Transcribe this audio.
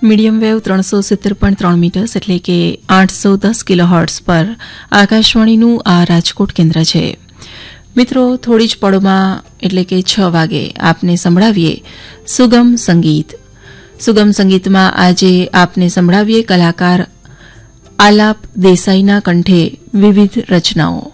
Medium wave 370.3 metres એટલે કે 810 kilohertz પર આકાશવાણીનું આ રાજકોટ કેન્દ્ર છે. મિત્રો, થોડી જ પળોમાં એટલે કે 6 વાગે આપને સંભળાવીએ સુગમ સંગીત. સુગમ સંગીતમાં આજે આપને સંભળાવીએ કલાકાર આલાપ દેસાઈના કંઠે વિવિધ રચનાઓ.